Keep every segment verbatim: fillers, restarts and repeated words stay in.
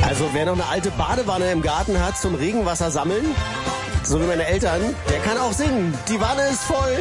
Also wer noch eine alte Badewanne im Garten hat zum Regenwasser sammeln, so wie meine Eltern, der kann auch singen. Die Wanne ist voll.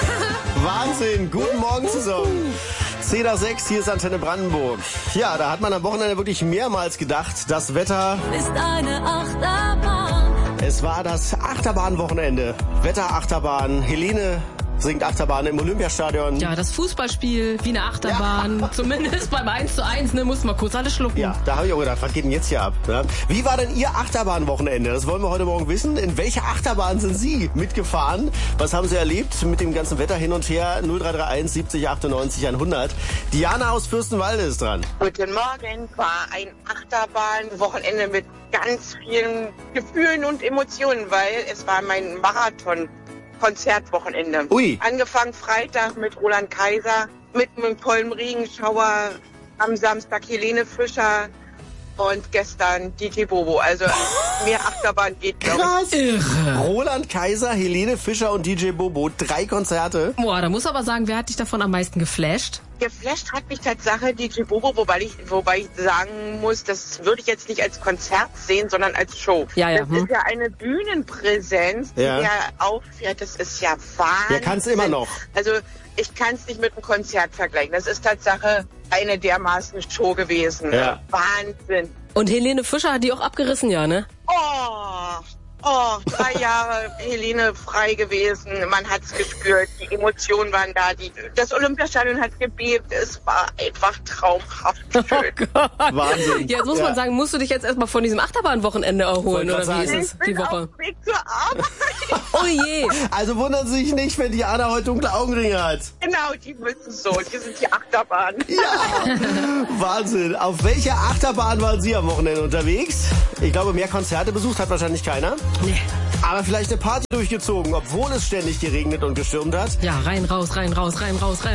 Wahnsinn. Guten Morgen zusammen. zehn nach sechs, hier ist Antenne Brandenburg. Ja, da hat man am Wochenende wirklich mehrmals gedacht, das Wetter ist eine Achterbahn. Es war das Achterbahnwochenende. Wetterachterbahn. Helene singt Achterbahn im Olympiastadion. Ja, das Fußballspiel wie eine Achterbahn. Ja. Zumindest beim eins zu eins, ne, muss man kurz alles schlucken. Ja, da habe ich auch gedacht, was geht denn jetzt hier ab? Ne? Wie war denn Ihr Achterbahnwochenende? Das wollen wir heute Morgen wissen. In welcher Achterbahn sind Sie mitgefahren? Was haben Sie erlebt mit dem ganzen Wetter hin und her? null drei drei eins siebzig achtundneunzig hundert. Diana aus Fürstenwalde ist dran. Guten Morgen, war ein Achterbahnwochenende mit ganz vielen Gefühlen und Emotionen, weil es war mein Marathon. Konzertwochenende. Ui. Angefangen Freitag mit Roland Kaiser, mit einem tollen Regenschauer, am Samstag Helene Fischer und gestern D J Bobo. Also mehr Achterbahn geht, glaube ich. Krass. Irre. Roland Kaiser, Helene Fischer und D J Bobo. Drei Konzerte. Boah, da muss aber sagen, wer hat dich davon am meisten geflasht? Geflasht hat mich Tatsache D J Bobo, wobei ich, wobei ich sagen muss, das würde ich jetzt nicht als Konzert sehen, sondern als Show. Ja, ja. Das Hm. ist ja eine Bühnenpräsenz, die ja. er aufführt. Das ist ja Wahnsinn. Der kann es immer noch. Also ich kann es nicht mit einem Konzert vergleichen. Das ist Tatsache eine dermaßen Show gewesen. Ja. Wahnsinn. Und Helene Fischer hat die auch abgerissen, ja, ne? Oh, oh, drei Jahre Helene frei gewesen. Man hat's gespürt. Die Emotionen waren da. Die, das Olympiastadion hat gebebt. Es war einfach traumhaft schön. Oh Gott. Wahnsinn. Ja, jetzt muss ja. man sagen, musst du dich jetzt erstmal von diesem Achterbahnwochenende erholen, oder wie ist es Ich bin die Woche? auf dem Weg zur Arbeit. Oh je. Also wundern Sie sich nicht, wenn Diana heute dunkle Augenringe hat. Genau, die müssen so. Die sind die Achterbahn. Ja, Wahnsinn. Auf welcher Achterbahn waren Sie am Wochenende unterwegs? Ich glaube, mehr Konzerte besucht hat wahrscheinlich keiner. Nee. Aber vielleicht eine Party durchgezogen, obwohl es ständig geregnet und gestürmt hat. Ja, rein, raus, rein, raus, rein, raus, rein.